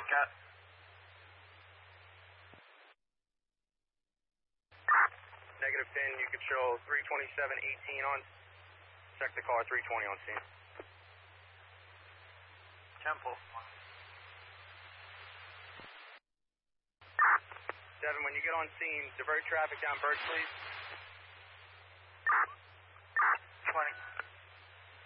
Cat. Negative 10, you control 327-18 on. Check the car, 320 on scene. Temple. 7, when you get on scene, divert traffic down Birch, please.